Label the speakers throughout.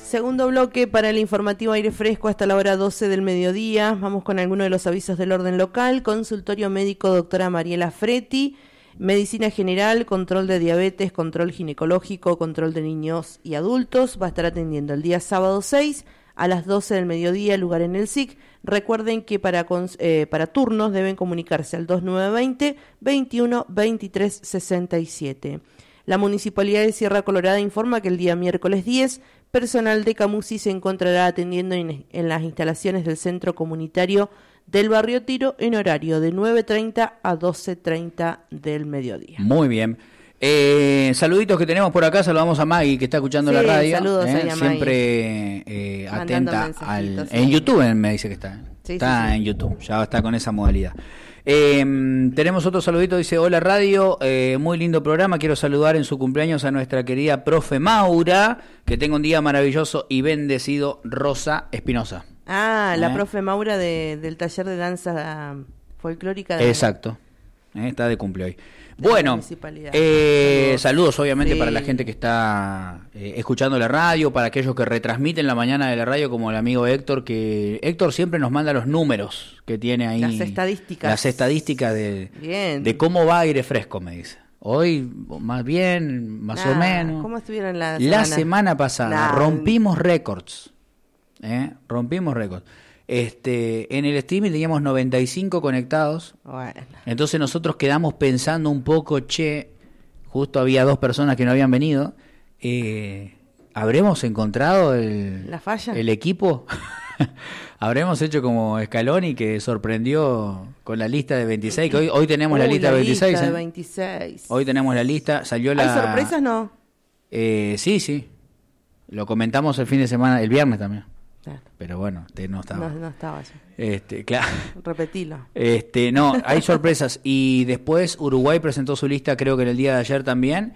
Speaker 1: Segundo bloque para el informativo Aire Fresco hasta la hora 12 del mediodía. Vamos con algunos de los avisos del orden local. Consultorio médico doctora Mariela Fretti. Medicina general, control de diabetes, control ginecológico, control de niños y adultos. Va a estar atendiendo el día sábado 6 a las 12 del mediodía, lugar en el SIC. Recuerden que para turnos deben comunicarse al 2920 21 23 67. La Municipalidad de Sierra Colorada informa que el día miércoles 10, personal de Camusi se encontrará atendiendo en las instalaciones del Centro Comunitario del Barrio Tiro en horario de 9:30 a 12:30 del mediodía.
Speaker 2: Muy bien. Saluditos que tenemos por acá. Saludamos a Maggie, que está escuchando la radio.
Speaker 1: Saludos a Maggie.
Speaker 2: Siempre atenta en YouTube, me dice que está.
Speaker 1: Sí,
Speaker 2: está en YouTube, ya está con esa modalidad. Tenemos otro saludito, dice: hola radio, muy lindo programa, quiero saludar en su cumpleaños a nuestra querida profe Maura, que tenga un día maravilloso y bendecido. Rosa Espinosa.
Speaker 1: La profe Maura del taller de danza folclórica.
Speaker 2: Exacto, está de cumple hoy. Bueno, saludos obviamente para la gente que está escuchando la radio, para aquellos que retransmiten la mañana de la radio, como el amigo Héctor, que Héctor siempre nos manda los números que tiene ahí.
Speaker 1: Las estadísticas
Speaker 2: de cómo va Aire Fresco, me dice. Hoy, más bien, más o menos.
Speaker 1: ¿Cómo estuvieron
Speaker 2: la semana pasada? Rompimos récords. Rompimos récords. En el streaming teníamos 95 conectados.
Speaker 1: Bueno.
Speaker 2: Entonces nosotros quedamos pensando un poco, justo había 2 personas que no habían venido. ¿Habremos encontrado
Speaker 1: la falla?
Speaker 2: El equipo? ¿Habremos hecho como Scaloni, que sorprendió con la lista de 26? Que hoy tenemos la lista de 26.
Speaker 1: Lista de 26.
Speaker 2: Hoy tenemos la lista. Salió la...
Speaker 1: ¿Hay sorpresas, no?
Speaker 2: Sí. Lo comentamos el fin de semana, el viernes también.
Speaker 1: Claro.
Speaker 2: Pero bueno, no estaba.
Speaker 1: No estaba ya.
Speaker 2: Claro.
Speaker 1: Repetilo.
Speaker 2: No, hay sorpresas. Y después Uruguay presentó su lista, creo que en el día de ayer también,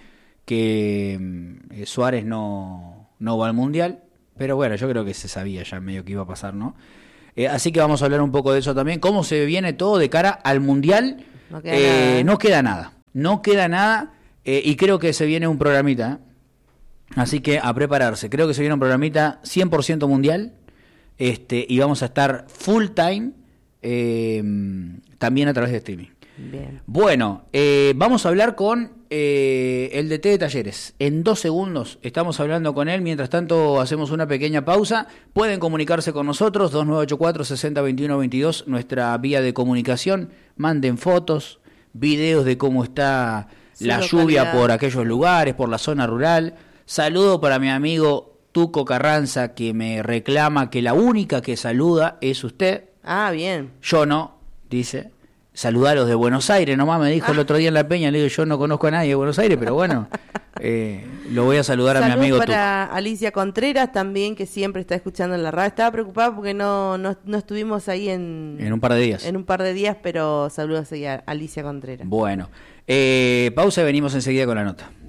Speaker 2: que Suárez no va al Mundial. Pero bueno, yo creo que se sabía ya medio que iba a pasar, ¿no? Así que vamos a hablar un poco de eso también. ¿Cómo se viene todo de cara al Mundial? No queda nada. Y creo que se viene un programita, así que a prepararse. Creo que se viene un programita 100% mundial, y vamos a estar full time, también a través de streaming.
Speaker 1: Bien.
Speaker 2: Bueno, vamos a hablar con el DT de Talleres. En 2 segundos estamos hablando con él. Mientras tanto hacemos una pequeña pausa. Pueden comunicarse con nosotros, 2984 602122, nuestra vía de comunicación. Manden fotos, videos de cómo está la lluvia por aquellos lugares, por la zona rural. Saludo para mi amigo Tuco Carranza, que me reclama que la única que saluda es usted.
Speaker 1: Bien.
Speaker 2: Yo no, dice. Saludá a los de Buenos Aires, nomás me dijo el otro día en la Peña. Le digo, yo no conozco a nadie de Buenos Aires, pero bueno, lo voy a saludar a mi amigo Tuco.
Speaker 1: Para Alicia Contreras también, que siempre está escuchando en la radio. Estaba preocupada porque no estuvimos ahí en
Speaker 2: un par de días.
Speaker 1: En un par de días, pero saludos a Alicia Contreras.
Speaker 2: Bueno, pausa y venimos enseguida con la nota.